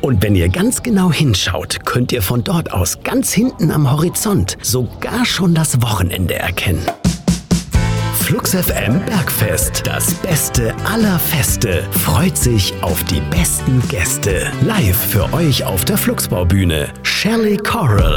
Und wenn ihr ganz genau hinschaut, könnt ihr von dort aus ganz hinten am Horizont sogar schon das Wochenende erkennen. Flux FM Bergfest, das Beste aller Feste, freut sich auf die besten Gäste. Live für euch auf der Fluxbaubühne, Shelley Coral.